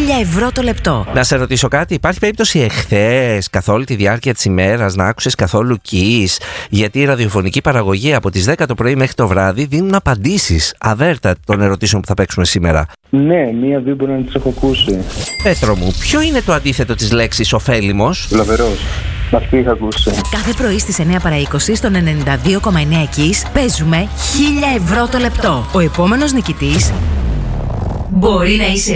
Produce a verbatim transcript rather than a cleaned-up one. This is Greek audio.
χίλια ευρώ το λεπτό. Να σε ρωτήσω κάτι, υπάρχει περίπτωση εχθές, καθ' όλη τη διάρκεια της ημέρας, να άκουσες καθόλου Kiss? Γιατί η ραδιοφωνική παραγωγή από τις δέκα το πρωί μέχρι το βράδυ δίνουν απαντήσεις αβέρτα των ερωτήσεων που θα παίξουμε σήμερα. Ναι, μία-δύο μπορεί να τις έχω ακούσει. Πέτρο μου, ποιο είναι το αντίθετο της λέξης ωφέλιμος? Βλαβερός. Αυτή είχα ακούσει. Κάθε πρωί στις εννιά παρά είκοσι στον ενενήντα δύο κόμμα εννιά Kiss παίζουμε χίλια ευρώ το λεπτό. Ο επόμενος νικητής μπορεί να είσαι